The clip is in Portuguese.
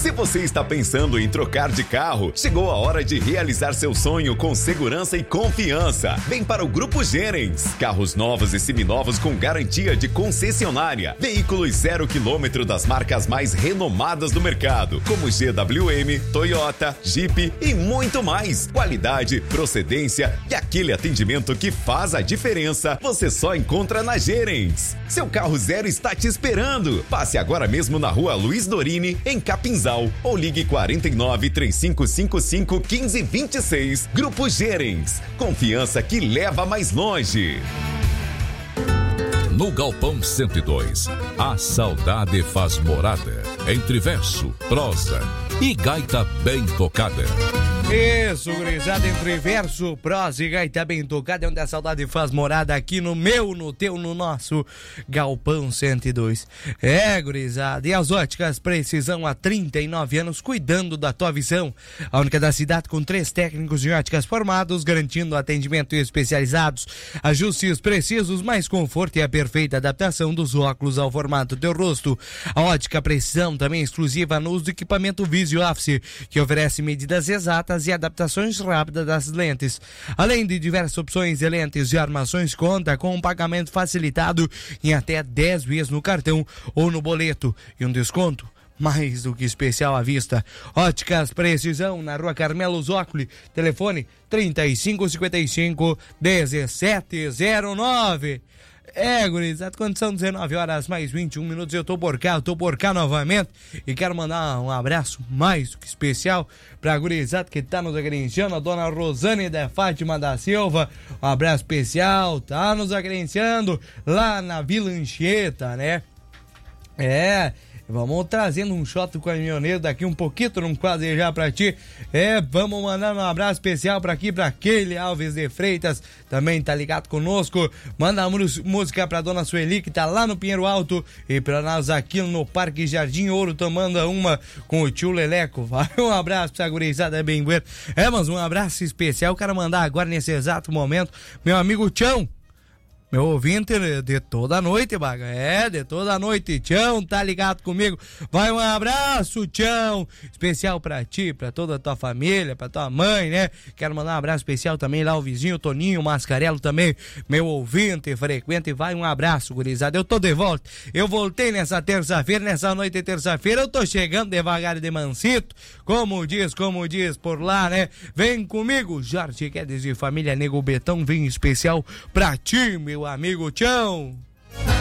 Se você está pensando em trocar de carro, chegou a hora de realizar seu sonho com segurança e confiança. Vem para o Grupo Gerens. Carros novos e seminovos com garantia de concessionária. Veículos 0 km das marcas mais renomadas do mercado, como GWM, Toyota, Jeep e muito mais. Qualidade, procedência e aquele atendimento que faz a diferença, você só encontra na Gerens. Seu carro zero está te esperando. Passe agora mesmo na Rua Luiz Dorini, em Capinzal, ou ligue 49 3555 1526. Grupo Gerens. Confiança que leva mais longe. No Galpão 102, a saudade faz morada entre verso, prosa e gaita bem tocada. Isso, gurizada, entre verso, prosa e gaita bem tocada, é onde a saudade faz morada, aqui no meu, no teu, no nosso Galpão 102. É, gurizada, e as óticas Precisão há 39 anos cuidando da tua visão. A única da cidade com 3 técnicos de óticas formados, garantindo atendimento especializados, ajustes precisos, mais conforto e a perfeita adaptação dos óculos ao formato do teu rosto. A ótica Precisão também é exclusiva no uso do equipamento Visio Office, que oferece medidas exatas e adaptações rápidas das lentes. Além de diversas opções de lentes e armações, conta com um pagamento facilitado em até 10 vezes no cartão ou no boleto e um desconto mais do que especial à vista. Óticas Precisão, na Rua Carmelo Zócoli, telefone 3555 1709. É, gurizada, quando são 19 horas mais 21 minutos, eu tô por cá novamente e quero mandar um abraço mais do que especial pra gurizada que tá nos agenciando, a dona Rosane de Fátima da Silva, um abraço especial, tá nos agenciando lá na Vila Anchieta, né? Vamos trazendo um shot do caminhoneiro daqui um pouquinho, num quadro já pra ti. Vamos mandar um abraço especial pra aqui, pra aquele Alves de Freitas, também tá ligado conosco. Manda música pra dona Sueli, que tá lá no Pinheiro Alto, e pra nós aqui no Parque Jardim Ouro, tomando uma com o tio Leleco. Vai, um abraço pra gurizada, é bem bueno. Mas um abraço especial, quero mandar agora nesse exato momento, meu amigo Tião, meu ouvinte de toda noite, baga. De toda noite. Tião, tá ligado comigo? Vai, um abraço, Tião. Especial pra ti, pra toda a tua família, pra tua mãe, né? Quero mandar um abraço especial também lá ao vizinho Toninho Mascarello também, meu ouvinte frequente. Vai, um abraço, gurizada. Eu tô de volta. Eu voltei nessa terça-feira, nessa noite de terça-feira. Eu tô chegando devagar e de mansito. Como diz por lá, né? Vem comigo, Jorge Guedes e família Nego Betão. Vem especial pra ti, meu amigo Tião.